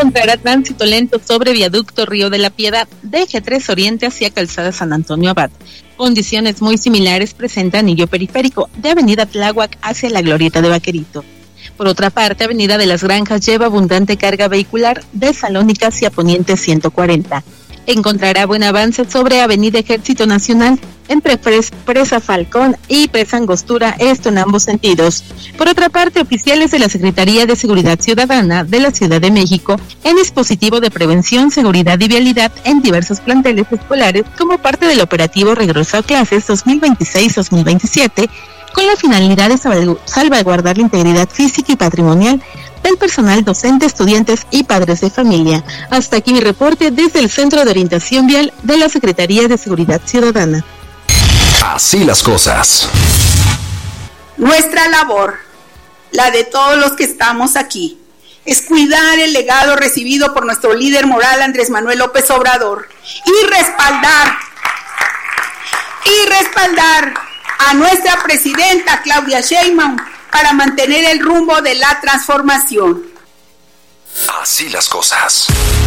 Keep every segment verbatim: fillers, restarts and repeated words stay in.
encontrará tránsito lento sobre viaducto Río de la Piedad, de Eje tres Oriente hacia Calzada San Antonio Abad. Condiciones muy similares presenta anillo periférico de Avenida Tláhuac hacia la Glorieta de Vaquerito. Por otra parte, Avenida de las Granjas lleva abundante carga vehicular de Salónica hacia Poniente ciento cuarenta. Encontrará buen avance sobre Avenida Ejército Nacional entre Presa Falcón y Presa Angostura, esto en ambos sentidos. Por otra parte, oficiales de la Secretaría de Seguridad Ciudadana de la Ciudad de México en dispositivo de prevención, seguridad y vialidad en diversos planteles escolares como parte del operativo Regreso a Clases dos mil veintiséis dos mil veintisiete, con la finalidad de salvaguardar la integridad física y patrimonial del personal docente, estudiantes y padres de familia. Hasta aquí mi reporte desde el Centro de Orientación Vial de la Secretaría de Seguridad Ciudadana. Así las cosas. Nuestra labor, la de todos los que estamos aquí, es cuidar el legado recibido por nuestro líder moral Andrés Manuel López Obrador y respaldar, y respaldar a nuestra presidenta Claudia Sheinbaum para mantener el rumbo de la transformación. Así las cosas.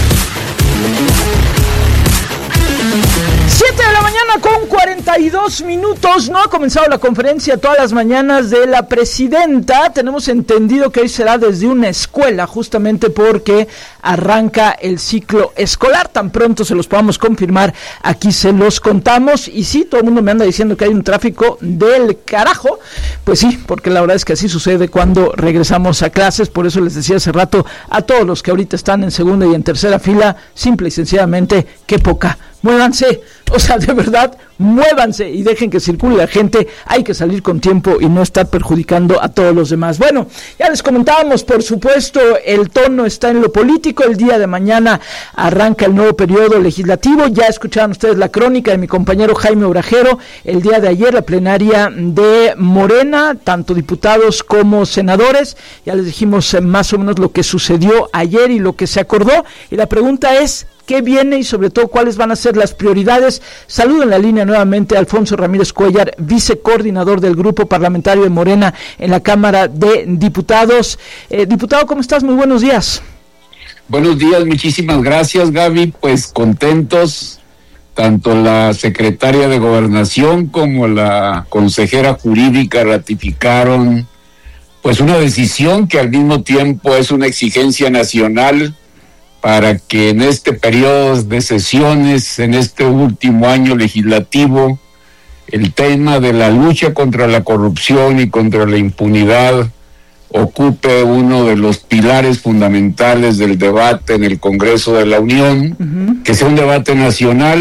siete de la mañana con cuarenta y dos minutos. No ha comenzado la conferencia todas las mañanas de la presidenta. Tenemos entendido que hoy será desde una escuela, justamente porque arranca el ciclo escolar. Tan pronto se los podamos confirmar, aquí se los contamos. Y sí, todo el mundo me anda diciendo que hay un tráfico del carajo. Pues sí, porque la verdad es que así sucede cuando regresamos a clases. Por eso les decía hace rato a todos los que ahorita están en segunda y en tercera fila, simple y sencillamente, qué poca. Muévanse, o sea, de verdad, muévanse y dejen que circule la gente. Hay que salir con tiempo y no estar perjudicando a todos los demás. Bueno, ya les comentábamos, por supuesto, el tono está en lo político. El día de mañana arranca el nuevo periodo legislativo. Ya escucharon ustedes la crónica de mi compañero Jaime Obrajero. El día de ayer, la plenaria de Morena, tanto diputados como senadores. Ya les dijimos eh, más o menos lo que sucedió ayer y lo que se acordó. Y la pregunta es, ¿qué viene y sobre todo cuáles van a ser las prioridades? Saludo en la línea nuevamente a Alfonso Ramírez Cuellar, vicecoordinador del Grupo Parlamentario de Morena en la Cámara de Diputados. Eh, diputado, ¿cómo estás? Muy buenos días. Buenos días, muchísimas gracias, Gaby. Pues contentos, tanto la secretaria de Gobernación como la consejera jurídica ratificaron pues una decisión que al mismo tiempo es una exigencia nacional para que en este periodo de sesiones, en este último año legislativo, el tema de la lucha contra la corrupción y contra la impunidad ocupe uno de los pilares fundamentales del debate en el Congreso de la Unión, uh-huh. que sea un debate nacional